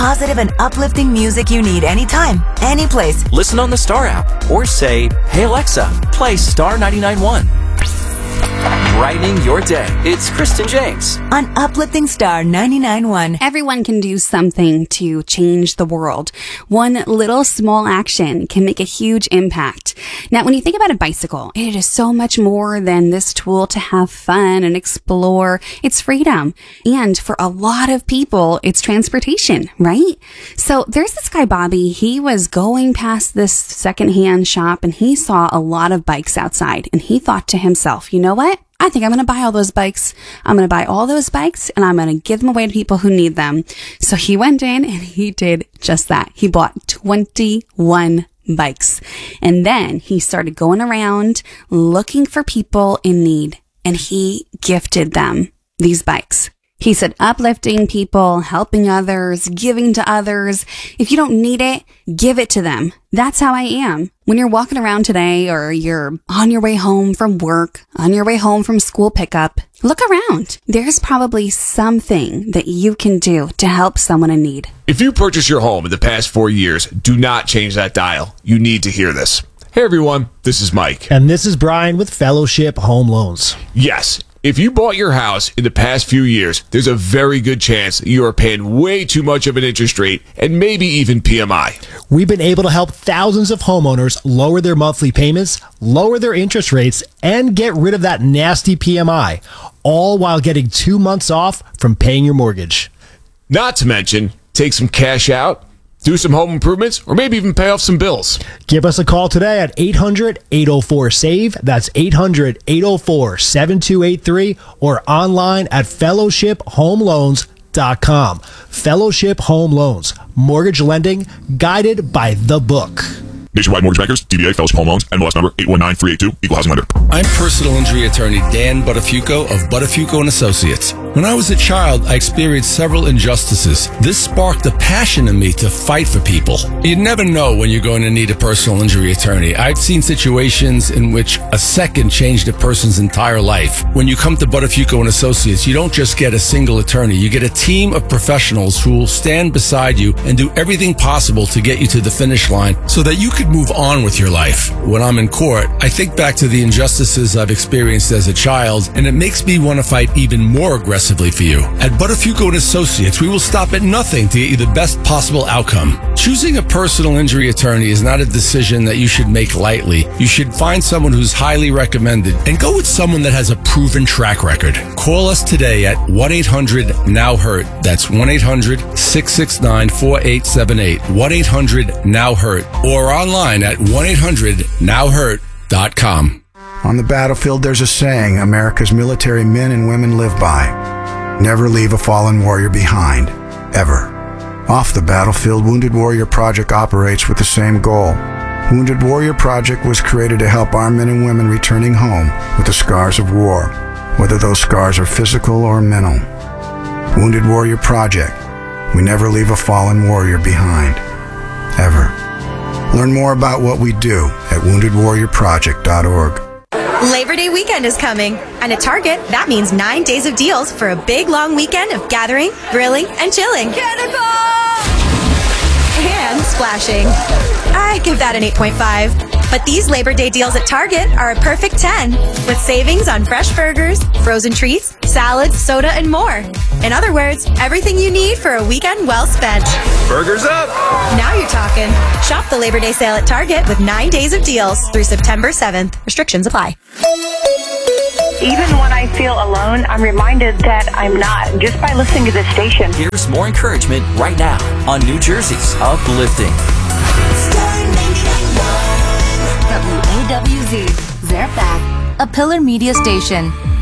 positive and uplifting music you need anytime, anyplace. Listen on the Star app or say, "Hey Alexa, play Star 99.1." Brightening your day. It's Kristen James on Uplifting Star 99.1. Everyone can do something to change the world. One little small action can make a huge impact. Now, when you think about a bicycle, it is so much more than this tool to have fun and explore. It's freedom. And for a lot of people, it's transportation, right? So there's this guy, Bobby. He was going past this secondhand shop and he saw a lot of bikes outside. And he thought to himself, you know what? I think I'm going to buy all those bikes. I'm going to buy all those bikes and I'm going to give them away to people who need them. So he went in and he did just that. He bought 21 bikes. And then he started going around looking for people in need and he gifted them these bikes. He said, uplifting people, helping others, giving to others. If you don't need it, give it to them. That's how I am. When you're walking around today or you're on your way home from work, on your way home from school pickup, look around. There's probably something that you can do to help someone in need. If you purchased your home in the past 4 years, do not change that dial. You need to hear this. Hey everyone, this is Mike. And this is Brian with Fellowship Home Loans. Yes. If you bought your house in the past few years, there's a very good chance that you are paying way too much of an interest rate and maybe even PMI. We've been able to help thousands of homeowners lower their monthly payments, lower their interest rates, and get rid of that nasty PMI, all while getting 2 months off from paying your mortgage. Not to mention, take some cash out, do some home improvements, or maybe even pay off some bills. Give us a call today at 800-804-SAVE. That's 800-804-7283 or online at fellowshiphomeloans.com. Fellowship Home Loans. Mortgage lending guided by the book. Nationwide Mortgage Bankers, DBA, Fellowship Home Loans, NMLS number 819382, Equal Housing Lender. I'm personal injury attorney Dan Buttafuoco of Buttafuoco & Associates. When I was a child, I experienced several injustices. This sparked a passion in me to fight for people. You never know when you're going to need a personal injury attorney. I've seen situations in which a second changed a person's entire life. When you come to Buttafuoco & Associates, you don't just get a single attorney. You get a team of professionals who will stand beside you and do everything possible to get you to the finish line so that you can move on with your life. When I'm in court, I think back to the injustices I've experienced as a child, and it makes me want to fight even more aggressively for you. At Buttafuoco & Associates, we will stop at nothing to get you the best possible outcome. Choosing a personal injury attorney is not a decision that you should make lightly. You should find someone who's highly recommended and go with someone that has a proven track record. Call us today at 1-800-NOW-HURT. That's 1-800-669-4878. 1-800-NOW-HURT. Or online at 1-800-NOW-HURT.com. On the battlefield, there's a saying America's military men and women live by. Never leave a fallen warrior behind, ever. Off the battlefield, Wounded Warrior Project operates with the same goal. Wounded Warrior Project was created to help our men and women returning home with the scars of war, whether those scars are physical or mental. Wounded Warrior Project. We never leave a fallen warrior behind, ever. Learn more about what we do at woundedwarriorproject.org. Labor Day weekend is coming, and at Target, that means 9 days of deals for a big, long weekend of gathering, grilling, and chilling. And splashing. I give that an 8.5. But these Labor Day deals at Target are a perfect 10, with savings on fresh burgers, frozen treats, salads, soda, and more. In other words, everything you need for a weekend well spent. Burgers up! Now you're talking. Shop the Labor Day sale at Target with 9 days of deals through September 7th. Restrictions apply. Even when I feel alone, I'm reminded that I'm not, just by listening to this station. Here's more encouragement right now on New Jersey's Uplifting. WAWZ, Zarephath, a Pillar Media station.